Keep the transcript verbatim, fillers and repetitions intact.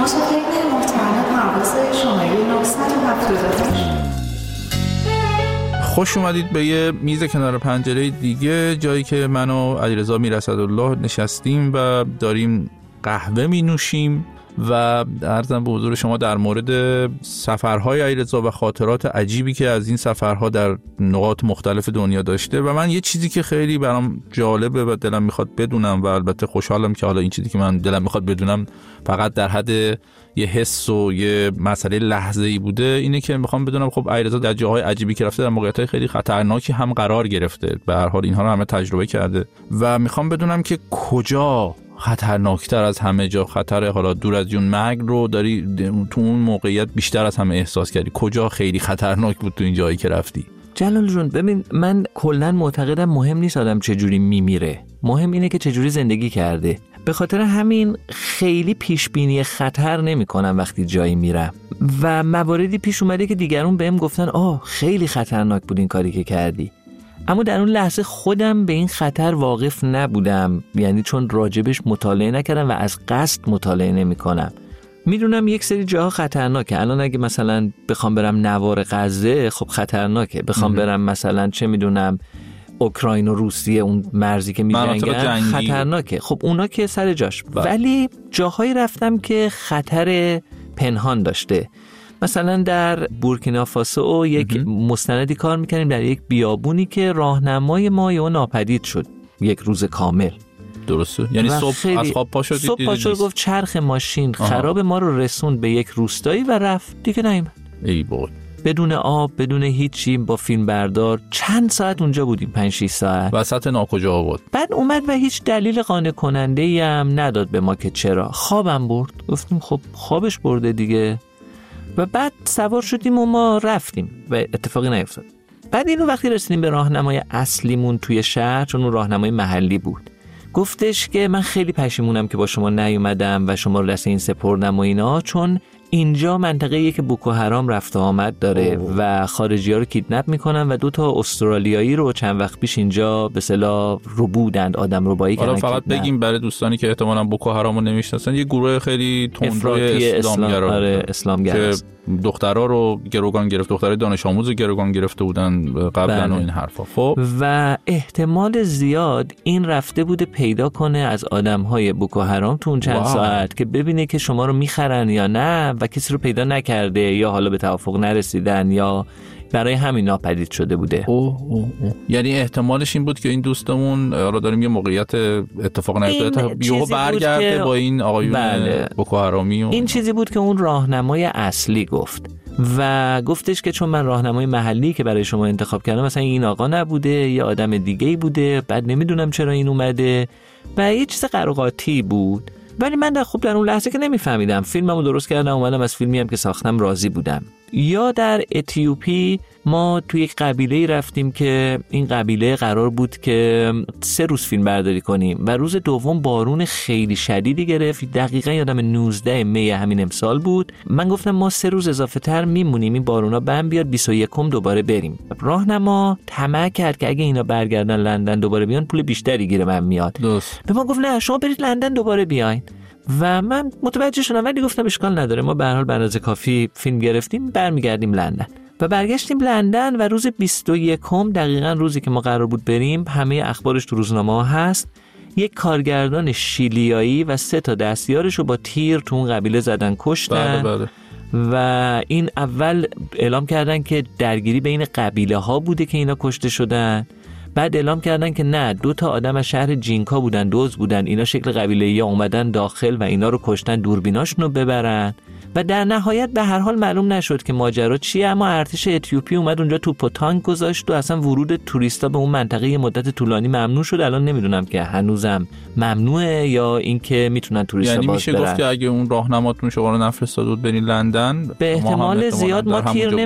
مسافرین محترم پرواز شماره نهصد و هفتاد و هشت. خوش اومدید به یه میز کنار پنجره دیگه، جایی که من و علیرضا میراسدالله نشستیم و داریم قهوه می نوشیم و عرضم به حضور شما در مورد سفرهای علیرضا و خاطرات عجیبی که از این سفرها در نقاط مختلف دنیا داشته. و من یه چیزی که خیلی برام جالبه و دلم میخواد بدونم و البته خوشحالم که حالا این چیزی که من دلم میخواد بدونم فقط در حد یه حس و یه مسئله لحظه‌ای بوده، اینه که میخوام بدونم خب علیرضا در جاهای عجیبی که رفته در موقعیت‌های خیلی خطرناکی هم قرار گرفته، به هر حال اینها رو همه تجربه کرده و میخوام بدونم که کجا خطرناکتر از همه جا خطر حالا دور از جون مرگ رو داری تو اون موقعیت بیشتر از همه احساس کردی؟ کجا خیلی خطرناک بود تو این جایی که رفتی؟ جلال جون ببین، من کلاً معتقدم مهم نیست آدم چجوری میمیره، مهم اینه که چجوری زندگی کرده. به خاطر همین خیلی پیش بینی خطر نمی‌کنم وقتی جایی میرم و مواردی پیش اومده که دیگرون بهم گفتن آه خیلی خطرناک بود این کاری که کردی، اما در اون لحظه خودم به این خطر واقف نبودم، یعنی چون راجبش مطالعه نکردم و از قصد مطالعه نمی‌کنم. میدونم یک سری جاها خطرناکه. الان اگه مثلا بخوام برم نوار غزه خب خطرناکه، بخوام برم مثلا چه میدونم اوکراین و روسیه اون مرزی که میجنگن خطرناکه، خب اونا که سر جاش با. ولی جاهایی رفتم که خطر پنهان داشته. مثلا در بورکینافاسو یک مستندی کار میکنیم در یک بیابونی که راهنمای ما یهو ناپدید شد یک روز کامل. درسته؟ یعنی صبح از خواب پا شدید؟ صبح پا شد گفت چرخ ماشین آها. خراب ما رو رسوند به یک روستایی و رفت دیگه نیومد. ای بابا، بدون آب بدون هیچی، با فیلم بردار چند ساعت اونجا بودیم، پنج شش ساعت وسط ناکجا بود. بعد اومد و هیچ دلیل قانع کننده ای هم نداد به ما که چرا. خوابم برد، گفتیم خب خوابش برده دیگه و بعد سوار شدیم و ما رفتیم و اتفاقی نیفتاد. بعد اینو وقتی رسیدیم به راهنمای اصلیمون توی شهر، چون اون راهنمای محلی بود، گفتش که من خیلی پشیمونم که با شما نیومدم و شما رو دست این سپردم و اینا، چون اینجا منطقه‌ایه که بوکو حرام رفت و آمد داره اوه. و خارجی‌ها رو کیدنپ میکنن و دو تا استرالیایی رو چند وقت پیش اینجا به اصطلاح ربودند، آدم ربایی کردن. حالا فقط کیدنپ. بگیم برای دوستانی که احتمالاً بوکو حرام رو نمیشناسن، یه گروه خیلی تندروی اسلامگرا اسلام، آره اسلامگرا که دخترها رو گروگان گرفت، دخترای دانش آموز گروگان گرفته بودن قبلا و این حرفا. خب و احتمال زیاد این رفته بوده پیدا کنه از آدم‌های بوکو حرام تو اون چند واو. ساعت که ببینه که شما رو میخرن یا نه و کسی رو پیدا نکرده یا حالا به توافق نرسیدن یا برای همین ناپدید شده بوده. اوه اوه اوه. یعنی احتمالش این بود که این دوستمون حالا داریم یه موقعیت اتفاق نیفتاده یهو برگرده که... با این آقایون بله. بوکو حرامی و... این چیزی بود که اون راهنمای اصلی گفت و گفتش که چون من راهنمای محلی که برای شما انتخاب کردم مثلا این آقا نبوده یا آدم دیگه‌ای بوده، بعد نمیدونم چرا این اومده و یه چیز قراقاتی بود. ولی من در خوب در اون لحظه که نمیفهمیدم، فیلممو درست کردم اومدم از فیلمی هم که ساختم راضی بودم. یا در اتیوپی ما توی یک قبیله رفتیم که این قبیله قرار بود که سه روز فیلم برداری کنیم و روز دوم بارون خیلی شدیدی گرفت. دقیقاً یادم نوزده می همین امسال بود. من گفتم ما سه روز اضافه تر میمونیم، این بارونا بند بیاد بیست و یکم دوباره بریم. راهنما طمع کرد که اگه اینا برگردن لندن دوباره بیان پول بیشتری گیره من میاد. دوست. به ما گفت نه شما برید لندن دوباره بیاین و من متوجه شدم، ولی گفتم اشکال نداره، ما به هر حال به اندازه کافی فیلم گرفتیم، برمیگردیم لندن. و برگشتیم لندن و روز بیست و یکم دقیقاً روزی که ما قرار بود بریم، همه اخبارش تو روزنامه هست، یک کارگردان شیلیایی و سه تا دستیارش رو با تیر تو اون قبیله زدن کشتن. بله بله. و این اول اعلام کردن که درگیری بین قبیله ها بوده که اینا کشته شدن، بعد اعلام کردن که نه، دو تا آدم از شهر جینکا بودن، دوز بودن، اینا شکل قبیله‌ای اومدن داخل و اینا رو کشتن دوربیناشونو ببرن و در نهایت به هر حال معلوم نشد که ماجرا چیه، اما ارتش اتیوپی اومد اونجا توپ و تانک گذاشت و اصلا ورود توریستا به اون منطقه یه مدت طولانی ممنوع شد. الان نمیدونم که هنوزم ممنوعه یا اینکه میتونن توریستا یعنی باز برن. یعنی میشه گفت که اگه اون راهنماتون شما رو نفرستاد بود برین لندن، به احتمال زیاد ما تیر